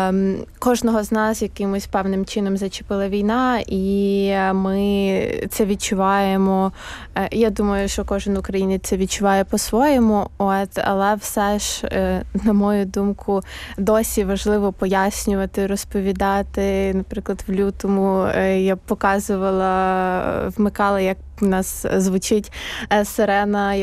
кожного з нас якимось певним чином зачепила війна, і ми це відчуваємо. Я думаю, що кожен українець це відчуває по-своєму, але все ж, на мою думку, досі важливо пояснювати, розповідати. Наприклад, в лютому я показувала, вмикала, як у нас звучить сирена,